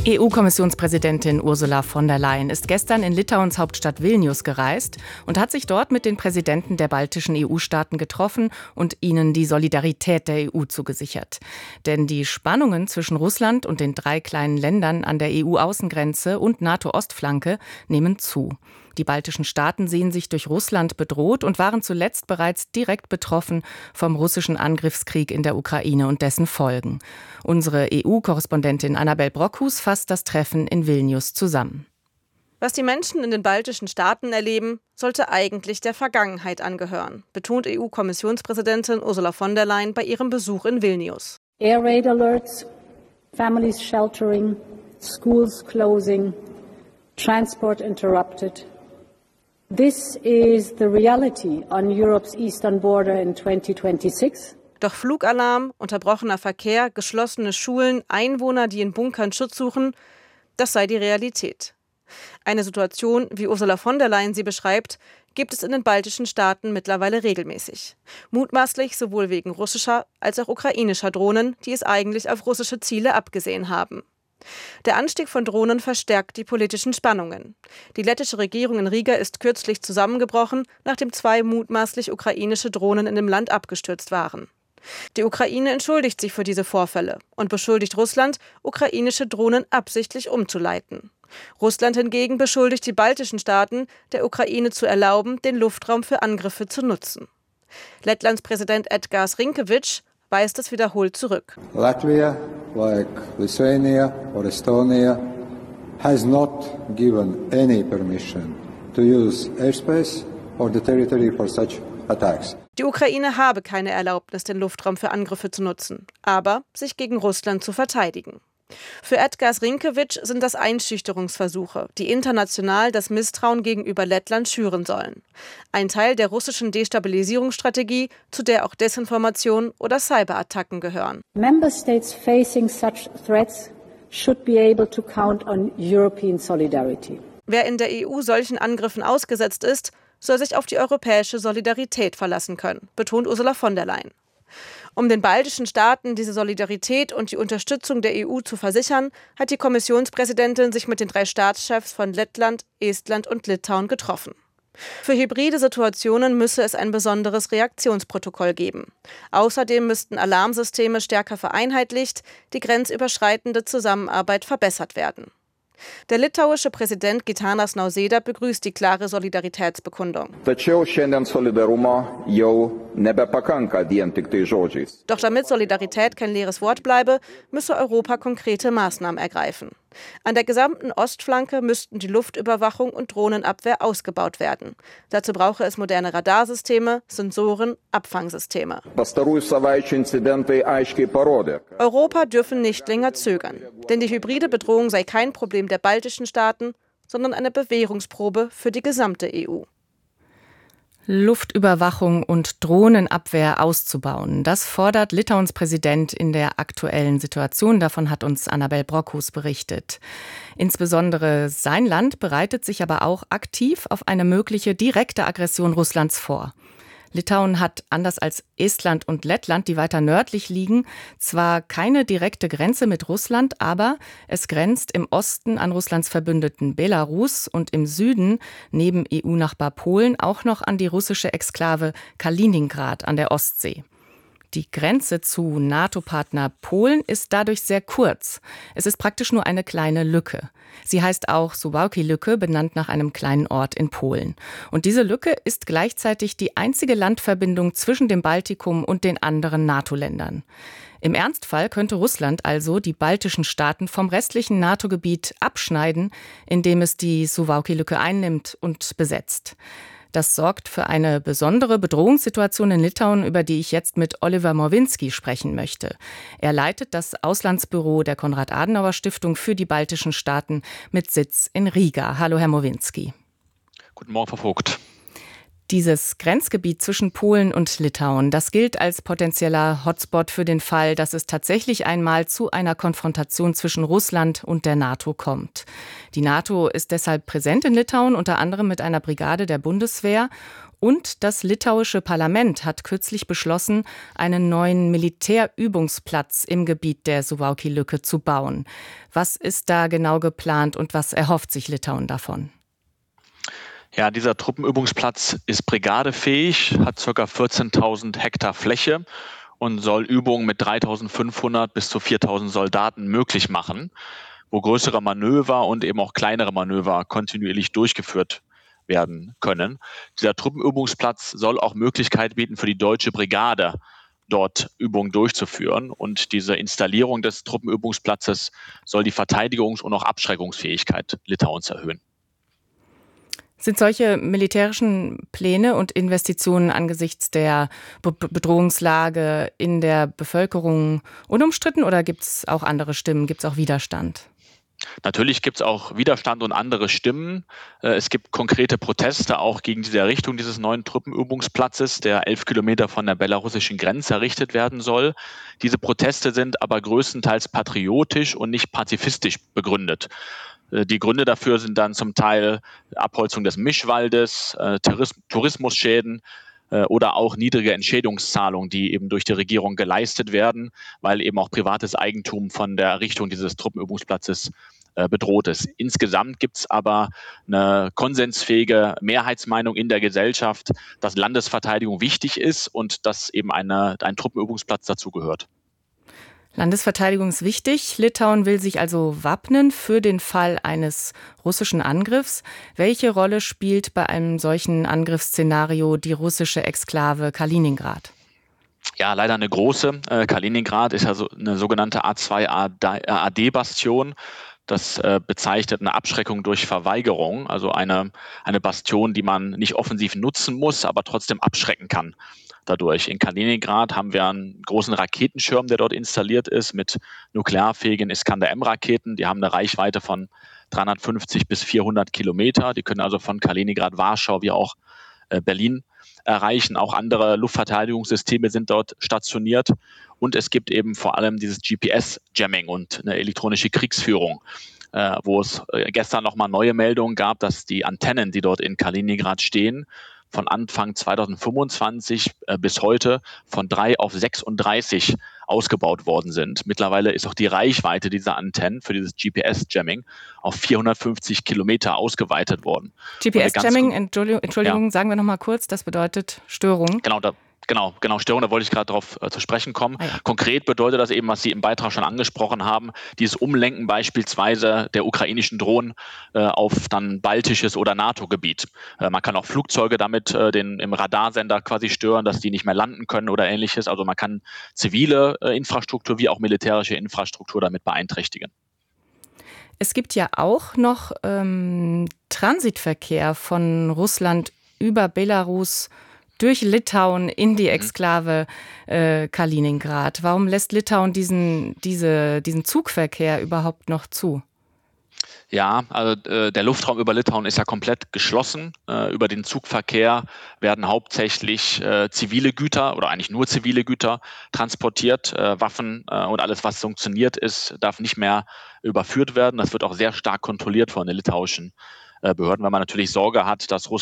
EU-Kommissionspräsidentin Ursula von der Leyen ist gestern in Litauens Hauptstadt Vilnius gereist und hat sich dort mit den Präsidenten der baltischen EU-Staaten getroffen und ihnen die Solidarität der EU zugesichert. Denn die Spannungen zwischen Russland und den 3 kleinen Ländern an der EU-Außengrenze und NATO-Ostflanke nehmen zu. Die baltischen Staaten sehen sich durch Russland bedroht und waren zuletzt bereits direkt betroffen vom russischen Angriffskrieg in der Ukraine und dessen Folgen. Unsere EU-Korrespondentin Annabel Brockhus fasst das Treffen in Vilnius zusammen. Was die Menschen in den baltischen Staaten erleben, sollte eigentlich der Vergangenheit angehören, betont EU-Kommissionspräsidentin Ursula von der Leyen bei ihrem Besuch in Vilnius. Air raid alerts, families sheltering, schools closing, transport interrupted. This is the reality on Europe's eastern border in 2026. Doch Flugalarm, unterbrochener Verkehr, geschlossene Schulen, Einwohner, die in Bunkern Schutz suchen, das sei die Realität. Eine Situation, wie Ursula von der Leyen sie beschreibt, gibt es in den baltischen Staaten mittlerweile regelmäßig. Mutmaßlich sowohl wegen russischer als auch ukrainischer Drohnen, die es eigentlich auf russische Ziele abgesehen haben. Der Anstieg von Drohnen verstärkt die politischen Spannungen. Die lettische Regierung in Riga ist kürzlich zusammengebrochen, nachdem 2 mutmaßlich ukrainische Drohnen in dem Land abgestürzt waren. Die Ukraine entschuldigt sich für diese Vorfälle und beschuldigt Russland, ukrainische Drohnen absichtlich umzuleiten. Russland hingegen beschuldigt die baltischen Staaten, der Ukraine zu erlauben, den Luftraum für Angriffe zu nutzen. Lettlands Präsident Edgars Rinkēvičs weist es wiederholt zurück. Latvia, like Lithuania or Estonia, has not given any permission to use airspace or the territory for such attacks. Die Ukraine habe keine Erlaubnis, den Luftraum für Angriffe zu nutzen, aber sich gegen Russland zu verteidigen. Für Edgars Rinkēvičs sind das Einschüchterungsversuche, die international das Misstrauen gegenüber Lettland schüren sollen. Ein Teil der russischen Destabilisierungsstrategie, zu der auch Desinformation oder Cyberattacken gehören. Member states facing such threats should be able to count on European solidarity. Wer in der EU solchen Angriffen ausgesetzt ist, soll sich auf die europäische Solidarität verlassen können, betont Ursula von der Leyen. Um den baltischen Staaten diese Solidarität und die Unterstützung der EU zu versichern, hat die Kommissionspräsidentin sich mit den 3 Staatschefs von Lettland, Estland und Litauen getroffen. Für hybride Situationen müsse es ein besonderes Reaktionsprotokoll geben. Außerdem müssten Alarmsysteme stärker vereinheitlicht, die grenzüberschreitende Zusammenarbeit verbessert werden. Der litauische Präsident Gitanas Nausėda begrüßt die klare Solidaritätsbekundung. Doch damit Solidarität kein leeres Wort bleibe, müsse Europa konkrete Maßnahmen ergreifen. An der gesamten Ostflanke müssten die Luftüberwachung und Drohnenabwehr ausgebaut werden. Dazu brauche es moderne Radarsysteme, Sensoren, Abfangsysteme. Europa dürfe nicht länger zögern, denn die hybride Bedrohung sei kein Problem der baltischen Staaten, sondern eine Bewährungsprobe für die gesamte EU. Luftüberwachung und Drohnenabwehr auszubauen. Das fordert Litauens Präsident in der aktuellen Situation. Davon hat uns Annabel Brockhus berichtet. Insbesondere sein Land bereitet sich aber auch aktiv auf eine mögliche direkte Aggression Russlands vor. Litauen hat, anders als Estland und Lettland, die weiter nördlich liegen, zwar keine direkte Grenze mit Russland, aber es grenzt im Osten an Russlands Verbündeten Belarus und im Süden, neben EU-Nachbar Polen, auch noch an die russische Exklave Kaliningrad an der Ostsee. Die Grenze zu NATO-Partner Polen ist dadurch sehr kurz. Es ist praktisch nur eine kleine Lücke. Sie heißt auch Suwałki-Lücke, benannt nach einem kleinen Ort in Polen. Und diese Lücke ist gleichzeitig die einzige Landverbindung zwischen dem Baltikum und den anderen NATO-Ländern. Im Ernstfall könnte Russland also die baltischen Staaten vom restlichen NATO-Gebiet abschneiden, indem es die Suwałki-Lücke einnimmt und besetzt. Das sorgt für eine besondere Bedrohungssituation in Litauen, über die ich jetzt mit Oliver Morwinski sprechen möchte. Er leitet das Auslandsbüro der Konrad-Adenauer-Stiftung für die baltischen Staaten mit Sitz in Riga. Hallo, Herr Morwinski. Guten Morgen, Frau Vogt. Dieses Grenzgebiet zwischen Polen und Litauen, das gilt als potenzieller Hotspot für den Fall, dass es tatsächlich einmal zu einer Konfrontation zwischen Russland und der NATO kommt. Die NATO ist deshalb präsent in Litauen, unter anderem mit einer Brigade der Bundeswehr. Und das litauische Parlament hat kürzlich beschlossen, einen neuen Militärübungsplatz im Gebiet der Suwałki-Lücke zu bauen. Was ist da genau geplant und was erhofft sich Litauen davon? Ja, dieser Truppenübungsplatz ist brigadefähig, hat ca. 14.000 Hektar Fläche und soll Übungen mit 3.500 bis zu 4.000 Soldaten möglich machen, wo größere Manöver und eben auch kleinere Manöver kontinuierlich durchgeführt werden können. Dieser Truppenübungsplatz soll auch Möglichkeit bieten für die deutsche Brigade, dort Übungen durchzuführen. Und diese Installierung des Truppenübungsplatzes soll die Verteidigungs- und auch Abschreckungsfähigkeit Litauens erhöhen. Sind solche militärischen Pläne und Investitionen angesichts der Bedrohungslage in der Bevölkerung unumstritten oder gibt es auch andere Stimmen, gibt es auch Widerstand? Natürlich gibt es auch Widerstand und andere Stimmen. Es gibt konkrete Proteste auch gegen diese Errichtung dieses neuen Truppenübungsplatzes, der 11 Kilometer von der belarussischen Grenze errichtet werden soll. Diese Proteste sind aber größtenteils patriotisch und nicht pazifistisch begründet. Die Gründe dafür sind dann zum Teil Abholzung des Mischwaldes, Tourismusschäden oder auch niedrige Entschädigungszahlungen, die eben durch die Regierung geleistet werden, weil eben auch privates Eigentum von der Errichtung dieses Truppenübungsplatzes bedroht ist. Insgesamt gibt es aber eine konsensfähige Mehrheitsmeinung in der Gesellschaft, dass Landesverteidigung wichtig ist und dass eben ein Truppenübungsplatz dazugehört. Landesverteidigung ist wichtig. Litauen will sich also wappnen für den Fall eines russischen Angriffs. Welche Rolle spielt bei einem solchen Angriffsszenario die russische Exklave Kaliningrad? Ja, leider eine große. Kaliningrad ist ja so eine sogenannte A2-AD-Bastion. Das bezeichnet eine Abschreckung durch Verweigerung, also eine Bastion, die man nicht offensiv nutzen muss, aber trotzdem abschrecken kann. Dadurch. In Kaliningrad haben wir einen großen Raketenschirm, der dort installiert ist, mit nuklearfähigen Iskander-M-Raketen. Die haben eine Reichweite von 350 bis 400 Kilometer. Die können also von Kaliningrad, Warschau wie auch Berlin erreichen. Auch andere Luftverteidigungssysteme sind dort stationiert. Und es gibt eben vor allem dieses GPS-Jamming und eine elektronische Kriegsführung, wo es gestern nochmal neue Meldungen gab, dass die Antennen, die dort in Kaliningrad stehen, von Anfang 2025 bis heute von 3 auf 36 ausgebaut worden sind. Mittlerweile ist auch die Reichweite dieser Antennen für dieses GPS-Jamming auf 450 Kilometer ausgeweitet worden. GPS-Jamming, Entschuldigung, sagen wir noch mal kurz, das bedeutet Störung. Genau, Störung, da wollte ich gerade darauf zu sprechen kommen. Ah ja. Konkret bedeutet das eben, was Sie im Beitrag schon angesprochen haben, dieses Umlenken beispielsweise der ukrainischen Drohnen auf dann baltisches oder NATO-Gebiet. Man kann auch Flugzeuge damit im Radarsender quasi stören, dass die nicht mehr landen können oder ähnliches. Also man kann zivile Infrastruktur wie auch militärische Infrastruktur damit beeinträchtigen. Es gibt ja auch noch Transitverkehr von Russland über Belarus durch Litauen in die Exklave Kaliningrad. Warum lässt Litauen diesen Zugverkehr überhaupt noch zu? Ja, also der Luftraum über Litauen ist ja komplett geschlossen. Über den Zugverkehr werden hauptsächlich zivile Güter oder eigentlich nur zivile Güter transportiert. Waffen und alles, was sanktioniert ist, darf nicht mehr überführt werden. Das wird auch sehr stark kontrolliert von den litauischen Behörden, weil man natürlich Sorge hat, dass Russland